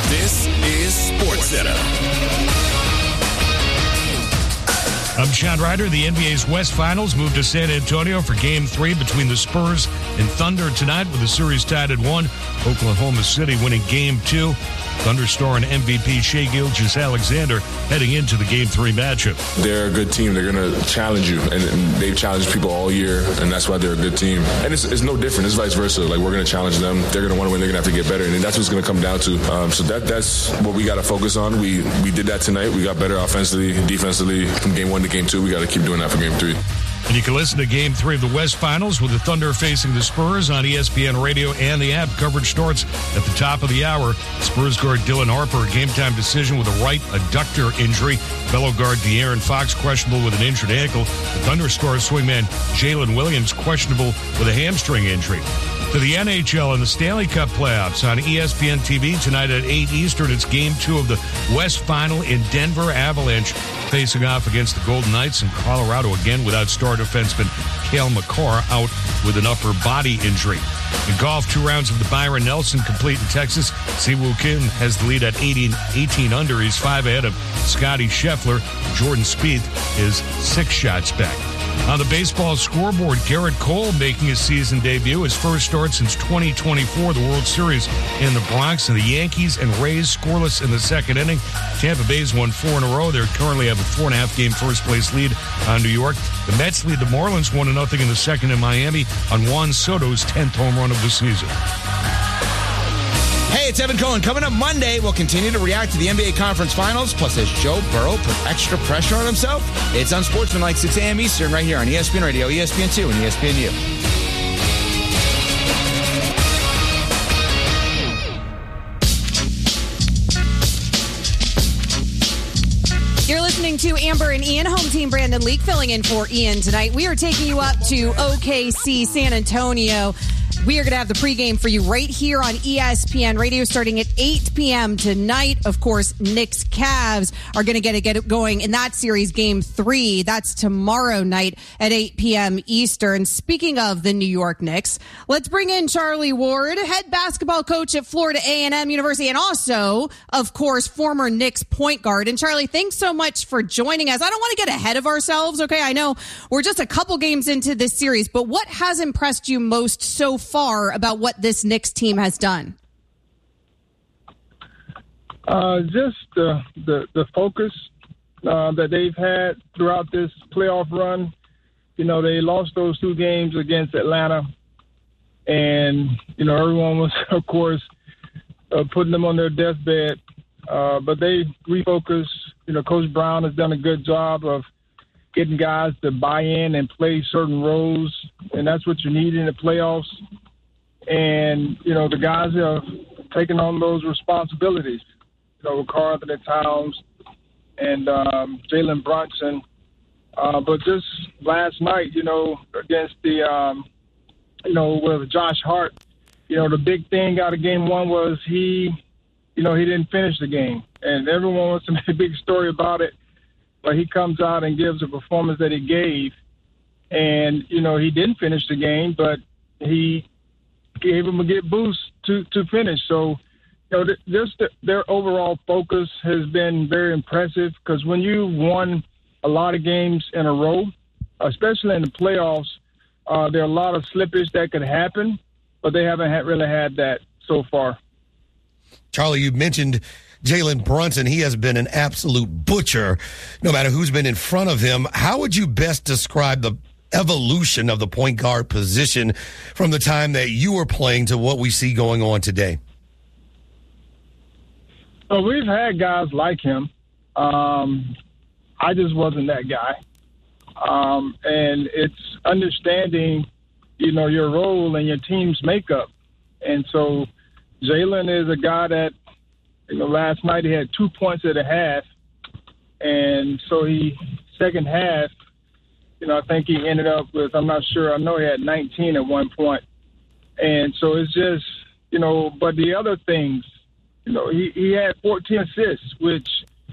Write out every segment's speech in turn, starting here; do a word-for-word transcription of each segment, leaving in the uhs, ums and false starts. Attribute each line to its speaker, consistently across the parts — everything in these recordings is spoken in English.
Speaker 1: This is SportsCenter.
Speaker 2: I'm Sean Ryder. The N B A's West Finals moved to San Antonio for Game three between the Spurs and Thunder tonight with the series tied at one. Oklahoma City winning Game two. Thunder star and M V P Shai Gilgeous-Alexander heading into the Game three matchup.
Speaker 3: They're a good team. They're going to challenge you, and, and they've challenged people all year, and that's why they're a good team. And it's, it's no different. It's vice versa. Like, we're going to challenge them. They're going to want to win. They're going to have to get better, and that's what it's going to come down to. Um, so that that's what we got to focus on. We we did that tonight. We got better offensively, defensively from Game one to Game two. We got to keep doing that for Game three.
Speaker 2: And you can listen to Game three of the West Finals with the Thunder facing the Spurs on E S P N Radio and the app. Coverage starts at the top of the hour. Spurs guard Dylan Harper, a game-time decision with a right adductor injury. Fellow guard De'Aaron Fox questionable with an injured ankle. The Thunder star swingman Jalen Williams questionable with a hamstring injury. To the N H L and the Stanley Cup playoffs on E S P N T V tonight at eight Eastern. It's Game two of the West Final in Denver. Avalanche facing off against the Golden Knights, and Colorado again without star defenseman Cale Makar out with an upper body injury. In golf, two rounds of the Byron Nelson complete in Texas. Siwoo Kim has the lead at eighteen, eighteen under. He's five ahead of Scotty Scheffler. Jordan Spieth is six shots back. On the baseball scoreboard, Garrett Cole making his season debut, his first start since twenty twenty-four, the World Series in the Bronx. And the Yankees and Rays scoreless in the second inning. Tampa Bay's won four in a row. They currently have a four-and-a-half game first-place lead on New York. The Mets lead the Marlins one to nothing in the second in Miami on Juan Soto's tenth home run of the season.
Speaker 4: Hey, it's Evan Cohen. Coming up Monday, we'll continue to react to the N B A Conference Finals. Plus, as Joe Burrow put extra pressure on himself, it's on Sportsman six a.m. Eastern right here on E S P N Radio, E S P N two, and E S P N U.
Speaker 5: You're listening to Amber and Ian, home team Brandon Leak filling in for Ian tonight. We are taking you up to O K C San Antonio. We are going to have the pregame for you right here on E S P N Radio starting at eight p.m. tonight. Of course, Knicks Cavs are going to get it, get it going in that series, game three. That's tomorrow night at eight p.m. Eastern. Speaking of the New York Knicks, let's bring in Charlie Ward, head basketball coach at Florida A and M University, and also, of course, former Knicks point guard. And Charlie, thanks so much for joining us. I don't want to get ahead of ourselves, okay? I know we're just a couple games into this series, but what has impressed you most so far? far about what this Knicks team has done?
Speaker 6: Uh, just uh, the the focus uh, that they've had throughout this playoff run. You know, they lost those two games against Atlanta, and you know everyone was, of course, uh, putting them on their deathbed. Uh, but they refocus. You know, Coach Brown has done a good job of getting guys to buy in and play certain roles, and that's what you need in the playoffs. And, you know, the guys have taken on those responsibilities, you know, Karl-Anthony Towns and um, Jalen Brunson. Uh, but just last night, you know, against the, um, you know, with Josh Hart, you know, the big thing out of game one was he, you know, he didn't finish the game. And everyone wants to make a big story about it. But he comes out and gives a performance that he gave. And, you know, he didn't finish the game, but he gave him a good boost to, to finish. So, you know, just the, their overall focus has been very impressive because when you won a lot of games in a row, especially in the playoffs, uh, there are a lot of slippage that could happen, but they haven't had, really had that so far.
Speaker 7: Charlie, you mentioned Jalen Brunson. He has been an absolute butcher no matter who's been in front of him. How would you best describe the evolution of the point guard position from the time that you were playing to what we see going on today?
Speaker 6: Well, we've had guys like him. Um, I just wasn't that guy. Um, and it's understanding, you know, your role and your team's makeup. And so Jalen is a guy that, you know, last night he had two points at a half. And so he, second half, you know, I think he ended up with, I'm not sure, I know he had nineteen at one point. And so it's just, you know, but the other things, you know, he, he had fourteen assists, which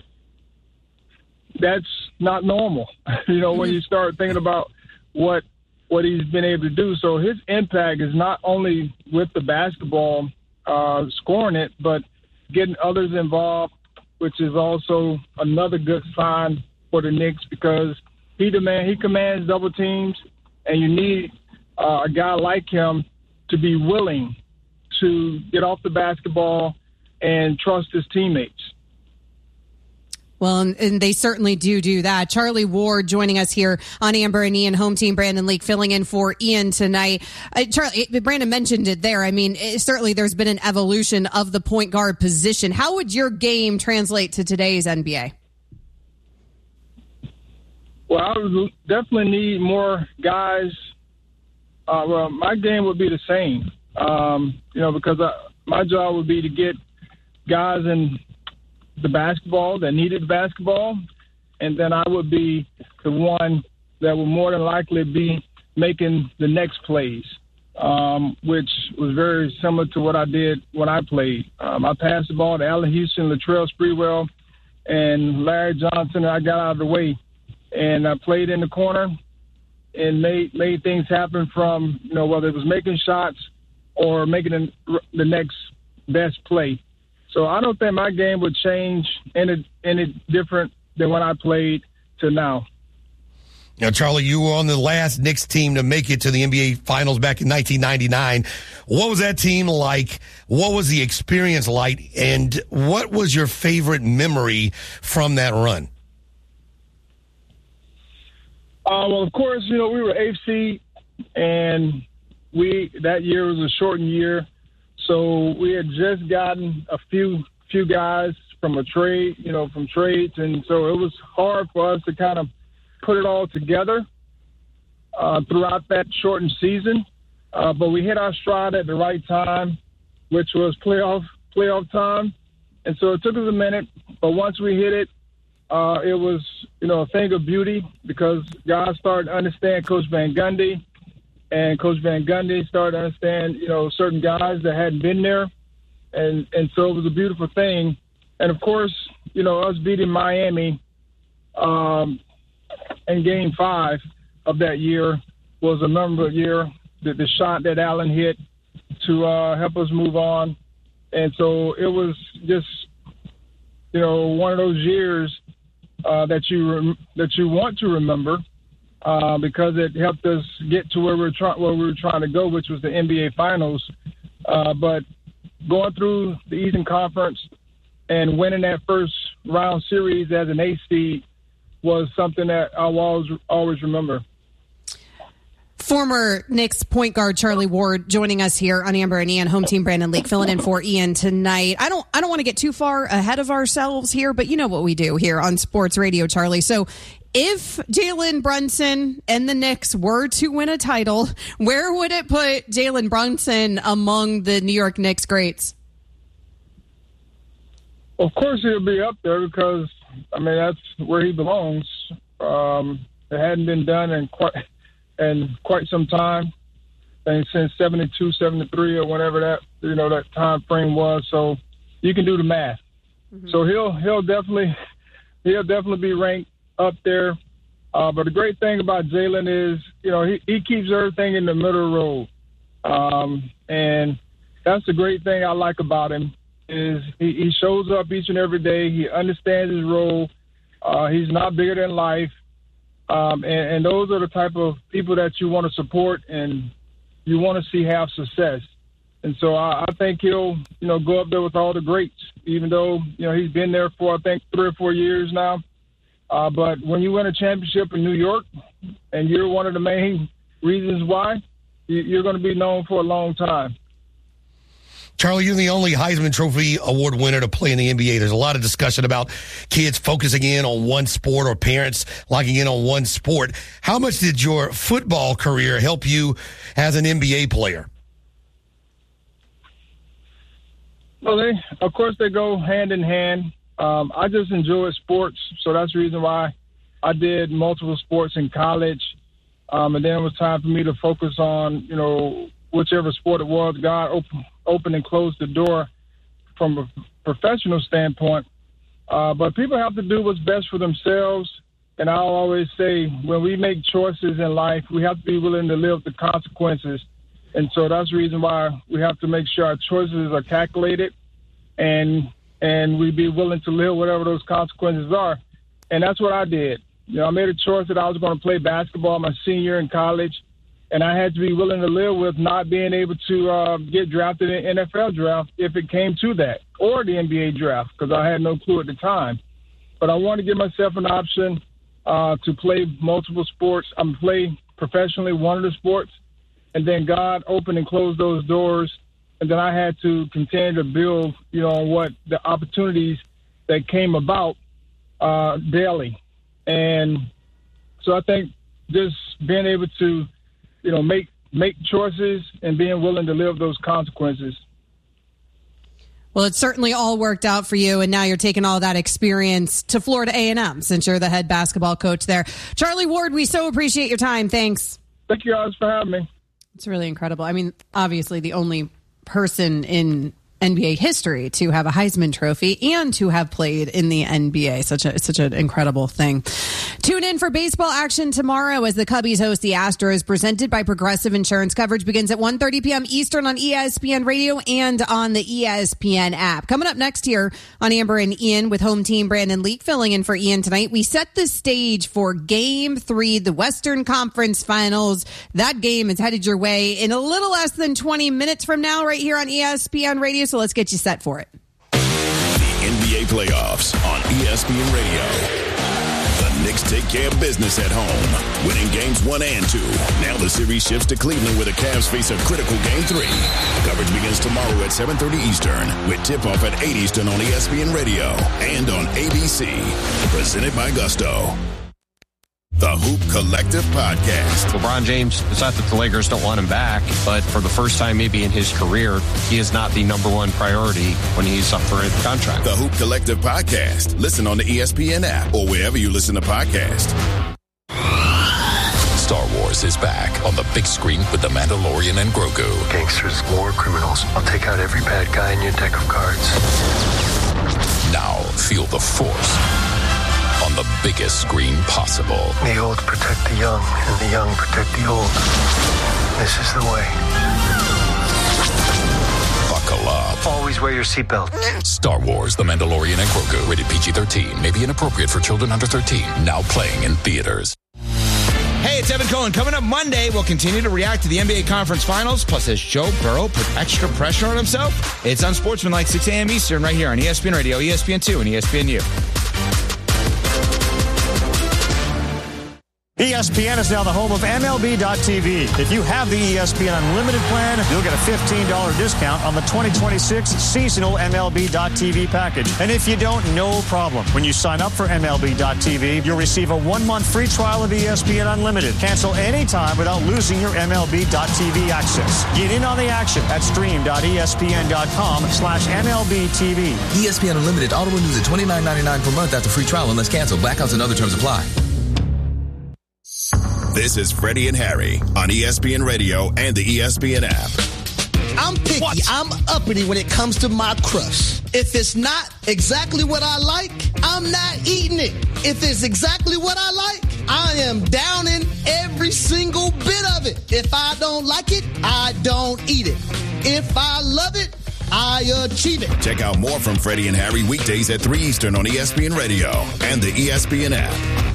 Speaker 6: that's not normal, you know, when you start thinking about what what he's been able to do. So his impact is not only with the basketball, uh, scoring it, but getting others involved, which is also another good sign for the Knicks because he demand he commands double teams, and you need uh, a guy like him to be willing to get off the basketball and trust his teammates.
Speaker 5: Well, and, and they certainly do do that. Charlie Ward joining us here on Amber and Ian, home team Brandon Leak filling in for Ian tonight. Uh, Charlie, Brandon mentioned it there. I mean, it, certainly there's been an evolution of the point guard position. How would your game translate to today's N B A?
Speaker 6: Well, I would definitely need more guys. Uh, well, my game would be the same, um, you know, because I, my job would be to get guys in the basketball that needed the basketball, and then I would be the one that would more than likely be making the next plays, um, which was very similar to what I did when I played. Um, I passed the ball to Allen Houston, Latrell Sprewell, and Larry Johnson, and I got out of the way. And I played in the corner and made made things happen from, you know, whether it was making shots or making the, the next best play. So I don't think my game would change any any different than when I played to now.
Speaker 7: Now, Charlie, you were on the last Knicks team to make it to the N B A Finals back in nineteen ninety-nine. What was that team like? What was the experience like? And what was your favorite memory from that run?
Speaker 6: Uh, well, of course, you know, we were eighth seed, and we that year was a shortened year. So we had just gotten a few few guys from a trade, you know, from trades. And so it was hard for us to kind of put it all together uh, throughout that shortened season. Uh, but we hit our stride at the right time, which was playoff playoff time. And so it took us a minute. But once we hit it, uh, it was, you know, a thing of beauty because guys started to understand Coach Van Gundy. And Coach Van Gundy started to understand, you know, certain guys that hadn't been there. And and so it was a beautiful thing. And, of course, you know, us beating Miami um, in Game five of that year was a memorable year. The, the shot that Allen hit to uh, help us move on. And so it was just, you know, one of those years uh, that you rem- that you want to remember. Uh, because it helped us get to where we were trying where we were trying to go, which was the N B A Finals. Uh, but going through the Eastern Conference and winning that first round series as an eighth seed was something that I'll always always remember.
Speaker 5: Former Knicks point guard Charlie Ward joining us here on Amber and Ian, home team Brandon Leak filling in for Ian tonight. I don't I don't want to get too far ahead of ourselves here, but you know what we do here on Sports Radio, Charlie. So if Jalen Brunson and the Knicks were to win a title, where would it put Jalen Brunson among the New York Knicks greats?
Speaker 6: Of course he'll be up there because, I mean, that's where he belongs. Um, it hadn't been done in quite in quite some time, and since seventy-two, seventy-three or whenever that, you know, that time frame was. So you can do the math. Mm-hmm. So he'll he'll definitely he'll definitely be ranked up there. Uh, but the great thing about Jalen is, you know, he, he keeps everything in the middle of the road. Um, and that's the great thing I like about him is he, he shows up each and every day. He understands his role. Uh, he's not bigger than life. Um, and, and those are the type of people that you want to support and you want to see have success. And so I, I think he'll, you know, go up there with all the greats, even though, you know, he's been there for, I think, three or four years now. Uh, but when you win a championship in New York and you're one of the main reasons why, you, you're going to be known for a long time.
Speaker 7: Charlie, you're the only Heisman Trophy Award winner to play in the N B A. There's a lot of discussion about kids focusing in on one sport or parents locking in on one sport. How much did your football career help you as an N B A player?
Speaker 6: Well, they, of course, they go hand in hand. Um, I just enjoy sports, so that's the reason why I did multiple sports in college. Um, and then it was time for me to focus on, you know, whichever sport it was. God opened open and closed the door from a professional standpoint. Uh, but people have to do what's best for themselves. And I'll always say when we make choices in life, we have to be willing to live the consequences. And so that's the reason why we have to make sure our choices are calculated and and we'd be willing to live whatever those consequences are. And that's what I did. You know, I made a choice that I was going to play basketball my senior year in college, and I had to be willing to live with not being able to uh, get drafted in the N F L draft if it came to that, or the N B A draft, because I had no clue at the time. But I wanted to give myself an option uh, to play multiple sports. I'm play professionally one of the sports, and then God opened and closed those doors, and then I had to continue to build, you know, on what the opportunities that came about uh, daily. And so I think just being able to, you know, make make choices and being willing to live those consequences.
Speaker 5: Well, it certainly all worked out for you, and now you're taking all that experience to Florida A and M since you're the head basketball coach there. Charlie Ward, we so appreciate your time. Thanks.
Speaker 6: Thank you guys for having me.
Speaker 5: It's really incredible. I mean, obviously the only person in N B A history to have a Heisman Trophy and to have played in the N B A. Such a such an incredible thing. Tune in for baseball action tomorrow as the Cubbies host the Astros, presented by Progressive Insurance. Coverage begins at one thirty p.m. Eastern on E S P N Radio and on the E S P N app. Coming up next here on Amber and Ian with home team Brandon Leak filling in for Ian tonight, we set the stage for Game three, the Western Conference Finals. That game is headed your way in a little less than twenty minutes from now right here on E S P N Radio, so let's get you set for it.
Speaker 1: The N B A playoffs on E S P N Radio. The Knicks take care of business at home, winning games one and two. Now the series shifts to Cleveland, where the Cavs face a critical game three. Coverage begins tomorrow at seven thirty Eastern, with tip-off at eight Eastern on E S P N Radio and on A B C. Presented by Gusto. The Hoop Collective Podcast.
Speaker 8: LeBron James, it's not that the Lakers don't want him back, but for the first time maybe in his career, he is not the number one priority when he's up for a contract.
Speaker 1: The Hoop Collective Podcast. Listen on the E S P N app or wherever you listen to podcasts. Star Wars is back on the big screen with The Mandalorian and Grogu.
Speaker 9: Gangsters, war criminals. I'll take out every bad guy in your deck of cards.
Speaker 1: Now feel the Force on the biggest screen possible.
Speaker 9: The old protect the young, and the young protect the old. This is the way.
Speaker 1: Buckle up.
Speaker 9: Always wear your seatbelt.
Speaker 1: Star Wars, The Mandalorian and Grogu. Rated P G thirteen. May be inappropriate for children under thirteen. Now playing in theaters.
Speaker 4: Hey, it's Evan Cohen. Coming up Monday, we'll continue to react to the N B A Conference Finals. Plus, has Joe Burrow put extra pressure on himself? It's Unsportsmanlike, six a.m. Eastern, right here on E S P N Radio, E S P N two, and E S P N U.
Speaker 10: E S P N is now the home of M L B dot T V. If you have the E S P N Unlimited plan, you'll get a fifteen dollars discount on the twenty twenty-six seasonal M L B dot T V package. And if you don't, no problem. When you sign up for M L B dot T V, you'll receive a one-month free trial of E S P N Unlimited. Cancel anytime without losing your M L B dot T V access. Get in on the action at stream dot E S P N dot com slash M L B T V.
Speaker 11: E S P N Unlimited auto renews at twenty-nine ninety-nine per month after free trial unless canceled. Blackouts and other terms apply.
Speaker 1: This is Freddie and Harry on E S P N Radio and the E S P N app.
Speaker 12: I'm picky. What? I'm uppity when it comes to my crush. If it's not exactly what I like, I'm not eating it. If it's exactly what I like, I am downing every single bit of it. If I don't like it, I don't eat it. If I love it, I achieve it.
Speaker 1: Check out more from Freddie and Harry weekdays at three Eastern on E S P N Radio and the E S P N app.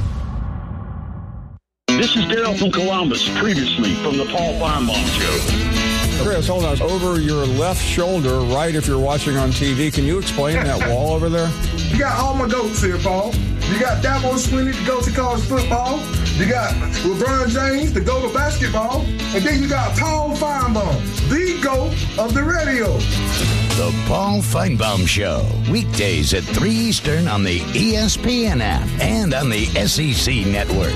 Speaker 13: This is Daryl from Columbus, previously from the Paul Feinbaum Show.
Speaker 14: Chris, hold on. Over your left shoulder, right if you're watching on T V, can you explain that wall over there?
Speaker 15: You got all my goats here, Paul. You got Dabo Swinney, the GOAT to college football. You got LeBron James, the GOAT of basketball. And then you got Paul Feinbaum, the GOAT of the radio.
Speaker 16: The Paul Feinbaum Show, weekdays at three Eastern on the E S P N app and on the S E C network.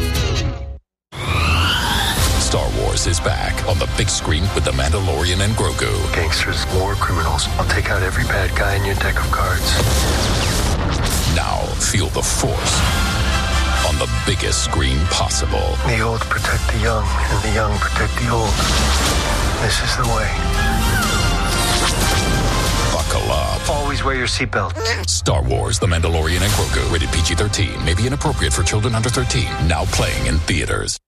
Speaker 1: Star Wars is back on the big screen with The Mandalorian and Grogu.
Speaker 9: Gangsters, war criminals. I'll take out every bad guy in your deck of cards.
Speaker 1: Now feel the Force on the biggest screen possible.
Speaker 9: The old protect the young, and the young protect the old. This is the way.
Speaker 1: Buckle up.
Speaker 9: Always wear your seatbelt.
Speaker 1: Star Wars, The Mandalorian and Grogu. Rated P G thirteen. May be inappropriate for children under thirteen. Now playing in theaters.